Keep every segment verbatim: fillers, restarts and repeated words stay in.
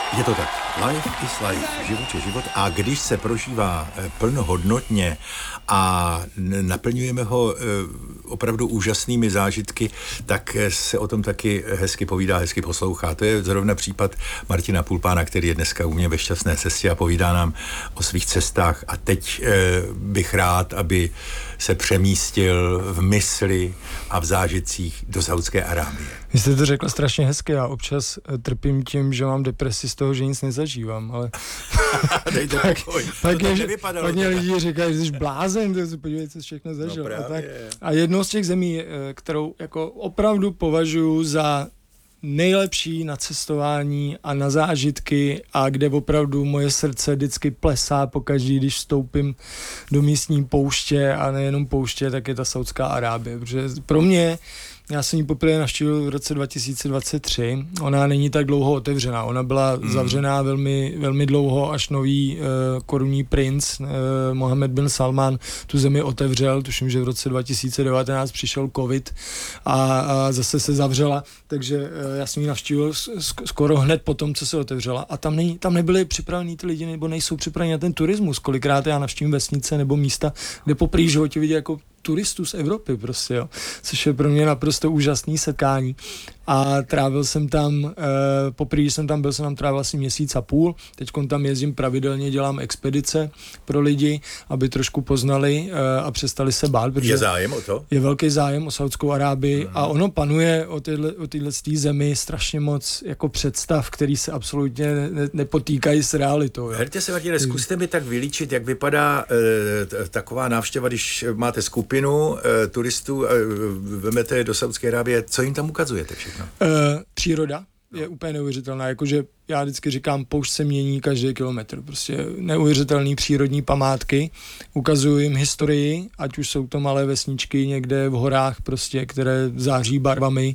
Je to tak. Life is life. Život je život. A když se prožívá plnohodnotně a naplňujeme ho opravdu úžasnými zážitky, tak se o tom taky hezky povídá, hezky poslouchá. To je zrovna případ Martina Pulpána, který je dneska u mě ve šťastné cestě a povídá nám o svých cestách. A teď bych rád, aby se přemístil v mysli a v zážitcích do Saúdské Arábie. Vy jste to řekl strašně hezky, já občas trpím tím, že mám depresi z toho, že nic nezažívám, ale Dejte tak, pokoj. tak to je, hodně lidí říkají, že jsi blázen, tak se podívej, co všechno zažil. No a, tak. A jednou z těch zemí, kterou jako opravdu považuji za nejlepší na cestování a na zážitky a kde opravdu moje srdce vždycky plesá pokaždý, když vstoupím do místní pouště a nejenom pouště, tak je ta Saúdská Arábie, protože pro mě, já jsem ji poprvé navštívil v roce dva tisíce dvacet tři, ona není tak dlouho otevřená, ona byla mm. zavřená velmi, velmi dlouho, až nový uh, korunní princ uh, Mohammed bin Salman tu zemi otevřel, tuším, že v roce dva tisíce devatenáct přišel covid a, a zase se zavřela, takže uh, já jsem ji navštívil sk- skoro hned po tom, co se otevřela a tam, není, tam nebyli připravení ty lidi, nebo nejsou připraveni na ten turismus, kolikrát já navštívím vesnice nebo místa, kde poprvé v životě vidí jako turistů z Evropy prostě, jo. Což je pro mě naprosto úžasný setkání. A trávil jsem tam, uh, poprvé jsem tam byl, jsem tam trávil asi měsíc a půl, teď tam jezdím pravidelně, dělám expedice pro lidi, aby trošku poznali uh, a přestali se bát. Je zájem o to? Je velký zájem o Saúdskou Arábii uh-huh. a ono panuje o téhle o téhle zemi strašně moc jako představ, který se absolutně ne, nepotýkají s realitou. Herte se, Martine, zkuste mi tak vylíčit, jak vypadá uh, taková návštěva, když máte skupinu uh, turistů, uh, vemete je do Saúdské Arábie, co jim tam ukazujete všechno? Uh, příroda je úplně neuvěřitelná, jakože já vždycky říkám, poušť se mění každý kilometr, prostě neuvěřitelný přírodní památky, ukazuju jim historii, ať už jsou to malé vesničky někde v horách prostě, které září barvami,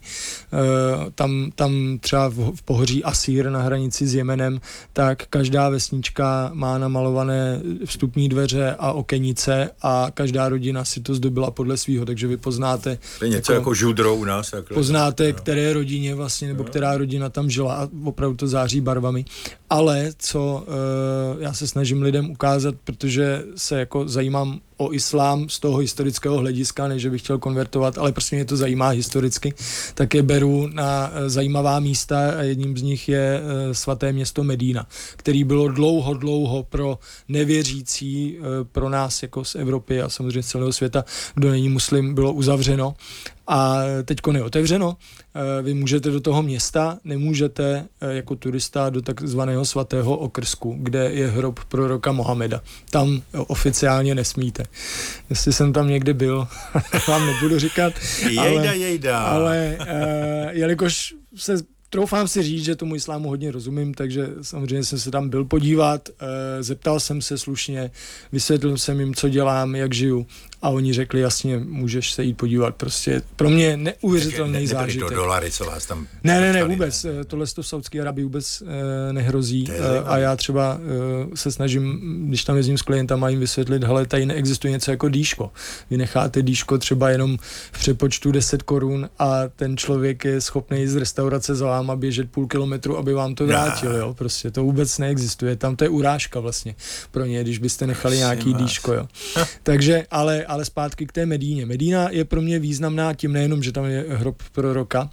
e, tam, tam třeba v, v pohoří Asír na hranici s Jemenem, tak každá vesnička má namalované vstupní dveře a okenice a každá rodina si to zdobila podle svýho, takže vy poznáte. To je něco jako, jako žudro u nás. Takhle. Poznáte, no. které rodině vlastně, nebo no. která rodina tam žila a opravdu to září barvami, ale co uh, já se snažím lidem ukázat, protože se jako zajímám o islám z toho historického hlediska, než bych chtěl konvertovat, ale prostě mě to zajímá historicky, tak je beru na uh, zajímavá místa a jedním z nich je uh, svaté město Medína, který bylo dlouho, dlouho pro nevěřící, uh, pro nás jako z Evropy a samozřejmě z celého světa, kdo není muslim, bylo uzavřeno a teďko neotevřeno. Vy můžete do toho města, nemůžete jako turista do takzvaného svatého okrsku, kde je hrob proroka Mohameda. Tam oficiálně nesmíte. Jestli jsem tam někdy byl, vám nebudu říkat. Jejda, ale, jejda. Ale uh, jelikož se troufám si říct, že tomu islámu hodně rozumím, takže samozřejmě jsem se tam byl podívat, e, zeptal jsem se slušně, vysvětlil jsem jim, co dělám, jak žiju a oni řekli, jasně, můžeš se jít podívat, prostě pro mě neuvěřitelný ne, zážitek. Do dolary, co vás tam... Ne, ne, ne, vůbec, ne. Tohle v Saúdské Arabii vůbec e, nehrozí e, a já třeba e, se snažím, když tam jezdím s klientama, jim vysvětlit, hele, tady neexistuje něco jako dýško. Vy necháte dýško třeba jenom v přepočtu deset korun a ten člověk je schopný z restaurace za váma běžet půl kilometru, aby vám to vrátil, jo, prostě to vůbec neexistuje, tam to je urážka vlastně pro ně, když byste nechali nějaký dýško, jo. Takže, ale, ale zpátky k té Medíně. Medína je pro mě významná tím nejenom, že tam je hrob proroka,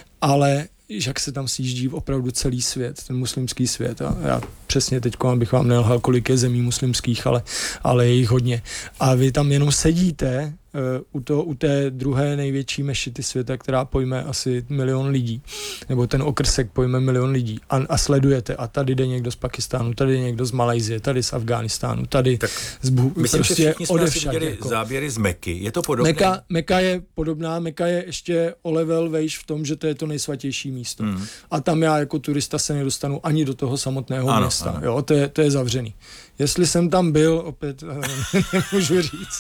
ale jak se tam sjíždí opravdu celý svět, ten muslimský svět. A já přesně teď, abych vám nelhal, kolik je zemí muslimských, ale, ale je jich hodně. A vy tam jenom sedíte uh, u, to, u té druhé největší mešity světa, která pojme asi milion lidí, nebo ten okrsek pojme milion lidí a, a sledujete a tady jde někdo z Pakistánu, tady jde někdo z Malajsie, tady z Afghánistánu, tady tak z Bhu, myslím, prostě že všichni jsme odevšak, viděli jako. záběry z Meky. Je to podobné? Meka, Meka je podobná, Meka je ještě o level vejš v tom, že to je to nejsvatější místo. Hmm. A tam já jako turista se nedostanu ani do toho samotného ano, města. Ano. Jo, to je, to je zavřený. Jestli jsem tam byl, opět nemůžu říct.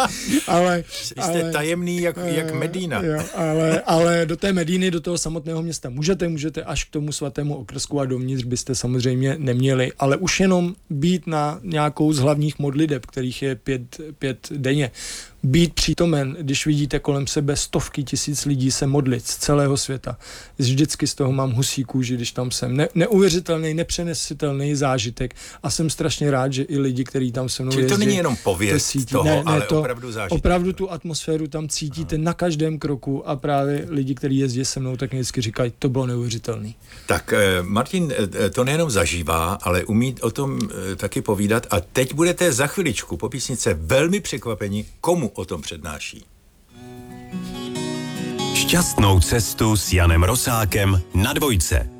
ale, Jste ale, tajemný jak, jak Medína. Jo, ale, ale do té Medíny, do toho samotného města můžete, můžete až k tomu svatému okrsku a dovnitř byste samozřejmě neměli, ale už jenom být na nějakou z hlavních modliteb, kterých je pět, pět denně. být přítomen, když vidíte kolem sebe stovky tisíc lidí se modlit z celého světa. Vždycky z toho mám husí kůži, když tam jsem. Ne, neuvěřitelný, nepřenesitelný zážitek a jsem strašně rád, že i lidi, kteří tam se mnou jezdí. Čili to není jenom pověst toho, ne, ne, ale to, opravdu zážitek. Opravdu tu atmosféru tam cítíte Aha. na každém kroku a právě lidi, kteří jezdí se mnou, tak vždycky říkají, to bylo neuvěřitelný. Tak Martin to nejenom zažívá, ale umí o tom taky povídat a teď budete za chviličku po písnice velmi překvapeni, komu o tom přednáší. Šťastnou cestu s Janem Rosákem na Dvojce.